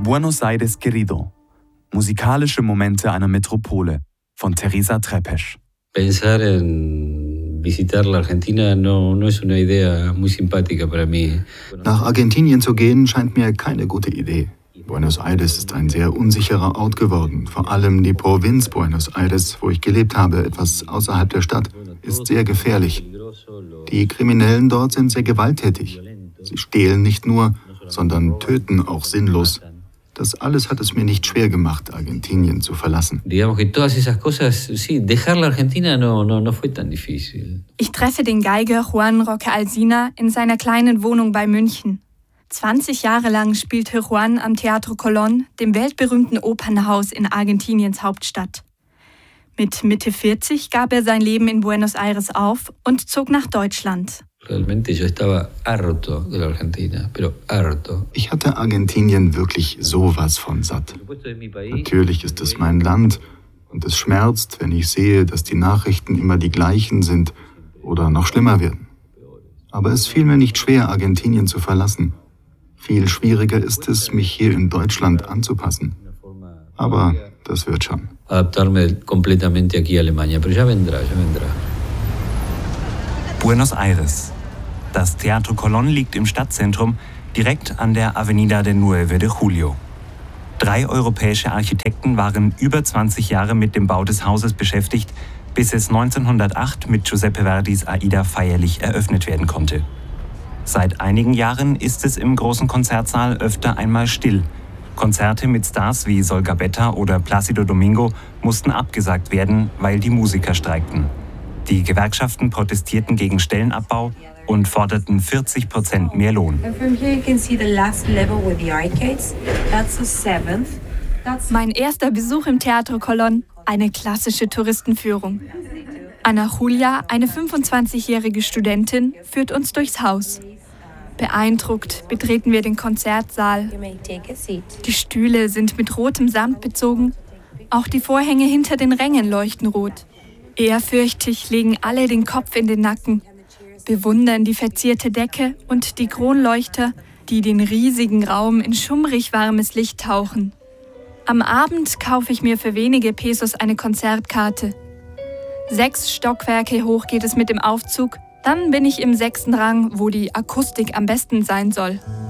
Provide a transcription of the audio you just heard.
Buenos Aires Querido. Musikalische Momente einer Metropole von Teresa Trepesch. Pensar en visitar la Argentina no es una idea muy simpática para mí. Nach Argentinien zu gehen, scheint mir keine gute Idee. Buenos Aires ist ein sehr unsicherer Ort geworden. Vor allem die Provinz Buenos Aires, wo ich gelebt habe, etwas außerhalb der Stadt, ist sehr gefährlich. Die Kriminellen dort sind sehr gewalttätig. Sie stehlen nicht nur, sondern töten auch sinnlos. Das alles hat es mir nicht schwer gemacht, Argentinien zu verlassen. Digamos que todas esas cosas, sí, dejar la Argentina no fue tan difícil. Ich treffe den Geiger Juan Roque Alsina in seiner kleinen Wohnung bei München. 20 Jahre lang spielte Juan am Teatro Colón, dem weltberühmten Opernhaus in Argentiniens Hauptstadt. Mit Mitte 40 gab er sein Leben in Buenos Aires auf und zog nach Deutschland. Realmente yo estaba harto de la Argentina, pero harto. Ich hatte Argentinien wirklich sowas von satt. Natürlich ist es mein Land und es schmerzt, wenn ich sehe, dass die Nachrichten immer die gleichen sind oder noch schlimmer werden. Aber es fiel mir nicht schwer, Argentinien zu verlassen. Viel schwieriger ist es, mich hier in Deutschland anzupassen. Aber das wird schon. Adaptarme completamente aquí a Alemania, pero ya vendrá. Buenos Aires. Das Teatro Colón liegt im Stadtzentrum, direkt an der Avenida de 9 de Julio. 3 europäische Architekten waren über 20 Jahre mit dem Bau des Hauses beschäftigt, bis es 1908 mit Giuseppe Verdis Aida feierlich eröffnet werden konnte. Seit einigen Jahren ist es im großen Konzertsaal öfter einmal still. Konzerte mit Stars wie Sol Gabetta oder Plácido Domingo mussten abgesagt werden, weil die Musiker streikten. Die Gewerkschaften protestierten gegen Stellenabbau und forderten 40% mehr Lohn. Mein erster Besuch im Teatro Colón, eine klassische Touristenführung. Ana Julia, eine 25-jährige Studentin, führt uns durchs Haus. Beeindruckt betreten wir den Konzertsaal. Die Stühle sind mit rotem Samt bezogen, auch die Vorhänge hinter den Rängen leuchten rot. Ehrfürchtig legen alle den Kopf in den Nacken, bewundern die verzierte Decke und die Kronleuchter, die den riesigen Raum in schummrig warmes Licht tauchen. Am Abend kaufe ich mir für wenige Pesos eine Konzertkarte. 6 Stockwerke hoch geht es mit dem Aufzug, dann bin ich im 6. Rang, wo die Akustik am besten sein soll.